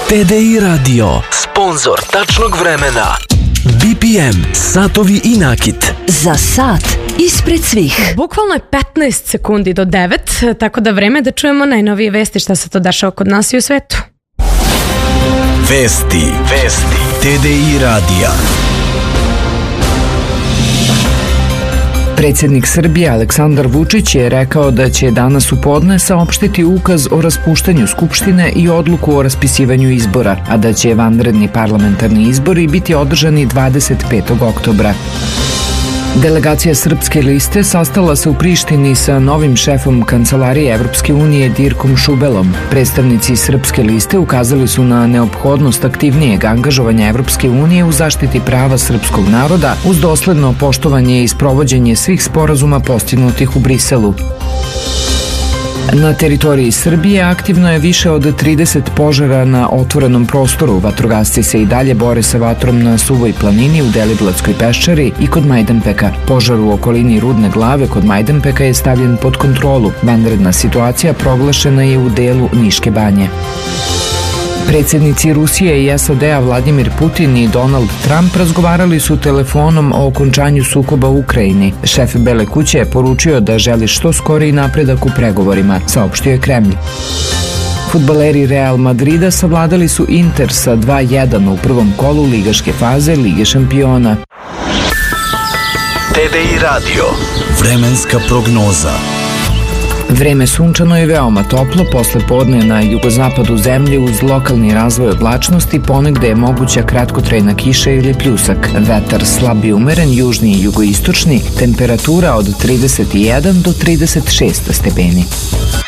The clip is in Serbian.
TDI Radio, sponsor tačnog vremena. BPM, satovi i nakit. Za sat ispred svih. Bukvalno je 15 sekundi do 9, tako da vreme da čujemo najnovije vesti šta se to dešava kod nas i u svetu. Vesti TDI Radija. Predsjednik Srbije Aleksandar Vučić je rekao da će danas u podne saopštiti ukaz o raspuštanju Skupštine i odluku o raspisivanju izbora, a da će vanredni parlamentarni izbori biti održani 25. oktobra. Delegacija Srpske liste sastala se u Prištini sa novim šefom Kancelarije Evropske unije Dirkom Šubelom. Predstavnici Srpske liste ukazali su na neophodnost aktivnijeg angažovanja Evropske unije u zaštiti prava srpskog naroda uz dosledno poštovanje i sprovođenje svih sporazuma postignutih u Briselu. Na teritoriji Srbije aktivno je više od 30 požara na otvorenom prostoru. Vatrogasci se i dalje bore sa vatrom na Suvoj planini u Deliblatskoj peščari i kod Majdanpeka. Požar u okolini Rudne Glave kod Majdanpeka je stavljen pod kontrolu. Vanredna situacija proglašena je u delu Niške banje. Predsjednici Rusije i SAD-a Vladimir Putin i Donald Trump razgovarali su telefonom o okončanju sukoba u Ukrajini. Šef Bele kuće je poručio da želi što skoriji napredak u pregovorima, saopštio je Kremlj. Fudbaleri Real Madrida savladali su Inter sa 2-1 u prvom kolu ligaške faze Lige šampiona. TDI Radio, vremenska prognoza. Vreme sunčano i veoma toplo, posle podne na jugozapadu zemlje uz lokalni razvoj oblačnosti, ponegde je moguća kratkotrajna kiša ili pljusak. Vetar slab i umeren, južni i jugoistočni, temperatura od 31 do 36 stepeni.